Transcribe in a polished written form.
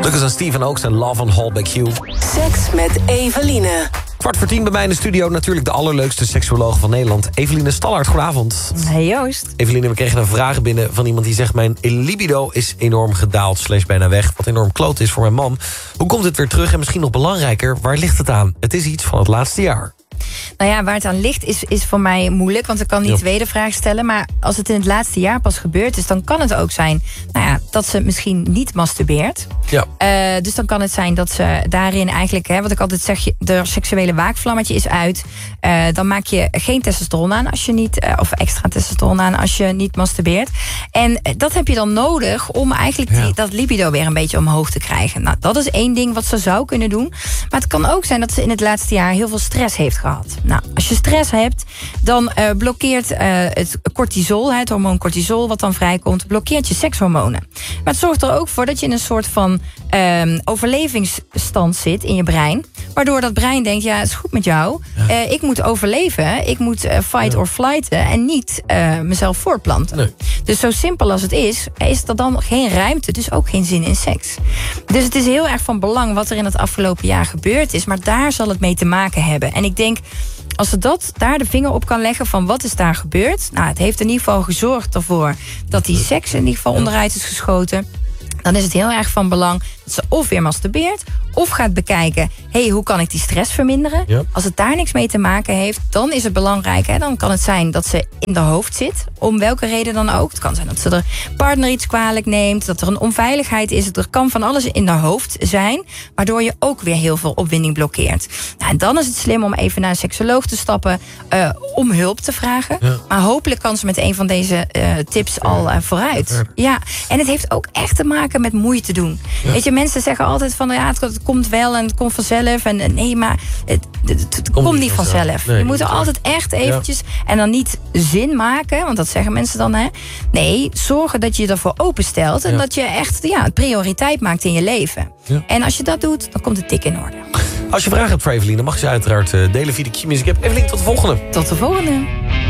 Lucas en Steven Oaks en Love on Hold Back You. Seks met Eveline. 9:15 bij mij in de studio. Natuurlijk de allerleukste seksuoloog van Nederland. Eveline Stallard, goedenavond. Hey Joost. Eveline, we kregen een vraag binnen van iemand die zegt... mijn libido is enorm gedaald, /bijna weg. Wat enorm kloot is voor mijn man. Hoe komt het weer terug? En misschien nog belangrijker, waar ligt het aan? Het is iets van het laatste jaar. Nou ja, waar het aan ligt is voor mij moeilijk, want ik kan niet de wedervraag stellen. Maar als het in het laatste jaar pas gebeurd is, dan kan het ook zijn dat ze misschien niet masturbeert. Ja. Dus dan kan het zijn dat ze daarin eigenlijk, wat ik altijd zeg, de seksuele waakvlammetje is uit. Dan maak je geen testosteron aan als je niet, of extra testosteron aan als je niet masturbeert. En dat heb je dan nodig om eigenlijk dat libido weer een beetje omhoog te krijgen. Nou, dat is één ding wat ze zou kunnen doen. Maar het kan ook zijn dat ze in het laatste jaar heel veel stress heeft gehad. Nou, als je stress hebt, dan blokkeert het cortisol, het hormoon cortisol wat dan vrijkomt, blokkeert je sekshormonen. Maar het zorgt er ook voor dat je in een soort van overlevingsstand zit in je brein. Waardoor dat brein denkt, ja, het is goed met jou. Ik moet overleven, ik moet fight or flighten en niet mezelf voortplanten. Nee. Dus zo simpel als het is er dan geen ruimte, dus ook geen zin in seks. Dus het is heel erg van belang wat er in het afgelopen jaar gebeurd is. Maar daar zal het mee te maken hebben. En ik denk, als ze daar de vinger op kan leggen van wat is daar gebeurd. Nou, het heeft in ieder geval gezorgd ervoor dat die seks in ieder geval onderuit is geschoten. Dan is het heel erg van belang dat ze of weer masturbeert, of gaat bekijken, hoe kan ik die stress verminderen? Ja. Als het daar niks mee te maken heeft, dan is het belangrijk. Dan kan het zijn dat ze in de hoofd zit, om welke reden dan ook. Het kan zijn dat ze de partner iets kwalijk neemt, dat er een onveiligheid is. Er kan van alles in de hoofd zijn, waardoor je ook weer heel veel opwinding blokkeert. Nou, en dan is het slim om even naar een seksoloog te stappen, om hulp te vragen. Ja. Maar hopelijk kan ze met een van deze tips al vooruit. Ja, en het heeft ook echt te maken met moeite doen. Ja. Weet je, mensen zeggen altijd van, het komt wel en het komt vanzelf. En nee, maar het komt niet vanzelf. Nee, je moet er altijd echt eventjes, en dan niet zin maken, want dat zeggen mensen dan, hè. Nee, zorgen dat je je ervoor openstelt en dat je echt prioriteit maakt in je leven. Ja. En als je dat doet, dan komt het dik in orde. Als je vragen hebt voor Eveline, dan mag je ze uiteraard delen via de Q-Music app. Eveline, tot de volgende. Tot de volgende.